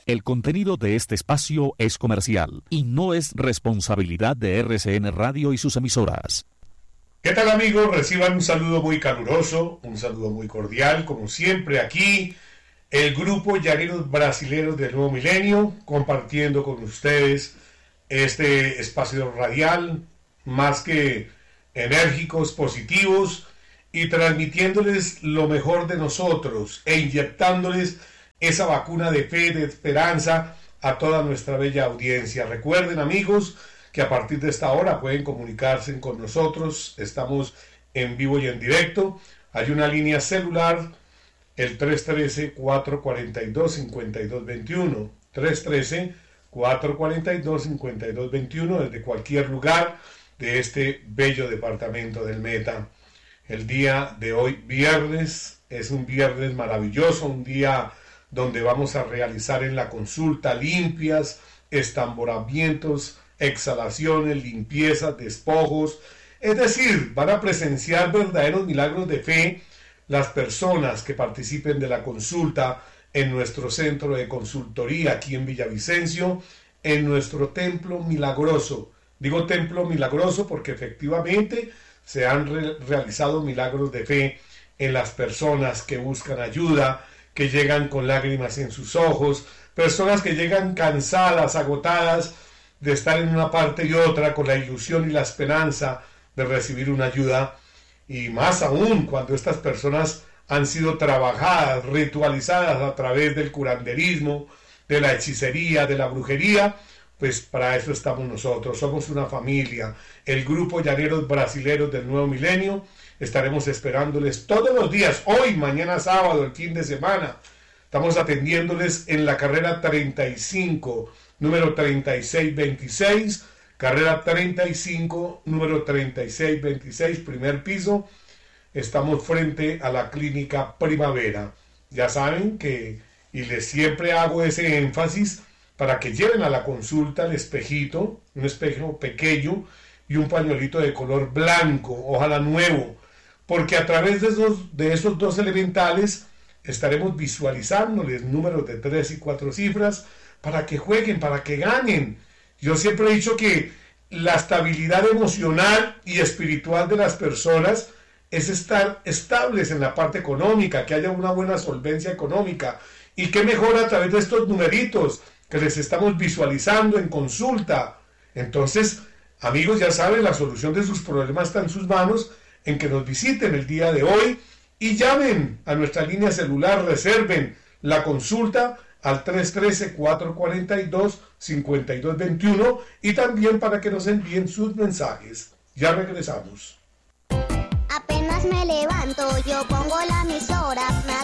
El contenido de este espacio es comercial y no es responsabilidad de RCN Radio y sus emisoras. ¿Qué tal, amigos? Reciban un saludo muy caluroso, un saludo muy cordial, como siempre aquí, el grupo Llaneros Brasileros del Nuevo Milenio, compartiendo con ustedes este espacio radial, más que enérgicos, positivos, y transmitiéndoles lo mejor de nosotros e inyectándoles esa vacuna de fe, de esperanza a toda nuestra bella audiencia. Recuerden, amigos, que a partir de esta hora pueden comunicarse con nosotros. Estamos en vivo y en directo. Hay una línea celular, el 313-442-5221. 313-442-5221 desde cualquier lugar de este bello departamento del Meta. El día de hoy, viernes, es un viernes maravilloso, un día donde vamos a realizar en la consulta limpias, estamboramientos, exhalaciones, limpiezas, despojos. Es decir, van a presenciar verdaderos milagros de fe las personas que participen de la consulta en nuestro centro de consultoría aquí en Villavicencio, en nuestro templo milagroso. Digo templo milagroso porque efectivamente se han realizado milagros de fe en las personas que buscan ayuda, que llegan con lágrimas en sus ojos, personas que llegan cansadas, agotadas de estar en una parte y otra con la ilusión y la esperanza de recibir una ayuda, y más aún cuando estas personas han sido trabajadas, ritualizadas a través del curanderismo, de la hechicería, de la brujería. Pues para eso estamos nosotros, somos una familia, el grupo Llaneros Brasileros del Nuevo Milenio. Estaremos esperándoles todos los días, hoy, mañana sábado, el fin de semana. Estamos atendiéndoles en la carrera 35, número 3626, carrera 35, número 3626, primer piso. Estamos frente a la clínica Primavera. Ya saben que, y les siempre hago ese énfasis, para que lleven a la consulta el espejito, un espejo pequeño y un pañuelito de color blanco, ojalá nuevo, porque a través de esos dos elementales estaremos visualizándoles números de 3 y 4 cifras para que jueguen, para que ganen. Yo siempre he dicho que la estabilidad emocional y espiritual de las personas es estar estables en la parte económica, que haya una buena solvencia económica, y qué mejor a través de estos numeritos que les estamos visualizando en consulta. Entonces, amigos, ya saben, la solución de sus problemas está en sus manos, en que nos visiten el día de hoy y llamen a nuestra línea celular, reserven la consulta al 313-442-5221 y también para que nos envíen sus mensajes. Ya regresamos. Apenas me levanto, yo pongo la emisora, me